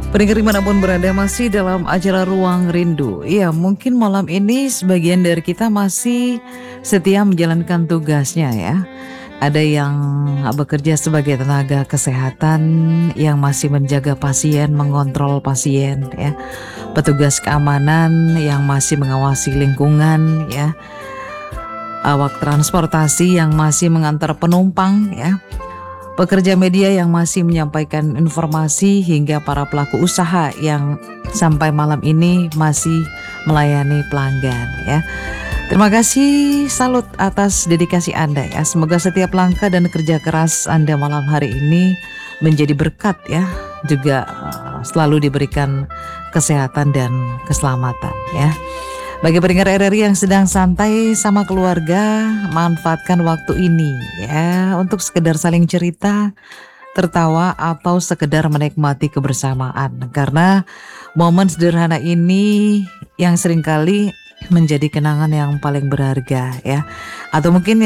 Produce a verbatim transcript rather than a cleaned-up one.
Pendengar dimanapun berada masih dalam acara Ruang Rindu. Iya, mungkin malam ini sebagian dari kita masih setia menjalankan tugasnya ya. Ada yang bekerja sebagai tenaga kesehatan yang masih menjaga pasien, mengontrol pasien ya. Petugas keamanan yang masih mengawasi lingkungan ya. Awak transportasi yang masih mengantar penumpang ya. Pekerja media yang masih menyampaikan informasi hingga para pelaku usaha yang sampai malam ini masih melayani pelanggan ya. Terima kasih, salut atas dedikasi Anda ya. Semoga setiap langkah dan kerja keras Anda malam hari ini menjadi berkat ya. Juga uh, selalu diberikan kesehatan dan keselamatan ya. Bagi pendengar R R I yang sedang santai sama keluarga, manfaatkan waktu ini ya untuk sekedar saling cerita, tertawa atau sekedar menikmati kebersamaan. Karena momen sederhana ini yang seringkali menjadi kenangan yang paling berharga ya. Atau mungkin